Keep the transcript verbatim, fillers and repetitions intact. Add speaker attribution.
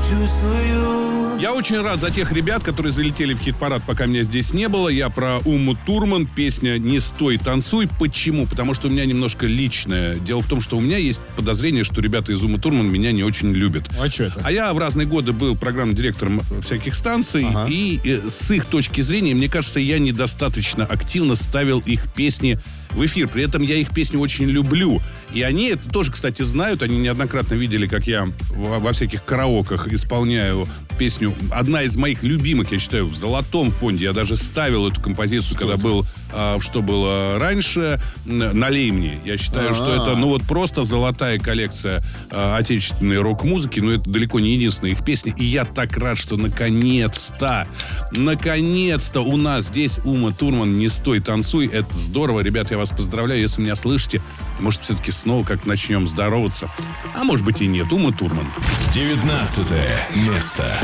Speaker 1: чувствую.
Speaker 2: Я очень рад за тех ребят, которые залетели в хит-парад, пока меня здесь не было. Я про Уму Турман, песня «Не стой, танцуй». Почему? Потому что у меня немножко личное. Дело в том, что у меня есть подозрение, что ребята из Умы Турман меня не очень любят.
Speaker 3: А что это?
Speaker 2: А я в разные годы был программным директором всяких станций, ага. и э, с их точки зрения, мне кажется, я недостаточно активно ставил их песни в эфир. При этом я их песни очень люблю. И они это тоже, кстати, знают. Они неоднократно видели, как я во, во всяких караоках исполняю песню. Одна из моих любимых, я считаю, в золотом фонде. Я даже ставил эту композицию, что когда это? был, а, что было раньше, «Налей мне». Я считаю, А-а-а. что это, ну вот просто золотая коллекция а, отечественной рок-музыки. Но это далеко не единственная их песня. И я так рад, что наконец-то, наконец-то у нас здесь Ума Турман «Не стой, танцуй». Это здорово. Ребят, я вас поздравляю. Если меня слышите, может, все-таки снова как начнем здороваться. А может быть и нет. Ума Турман.
Speaker 4: девятнадцатое место.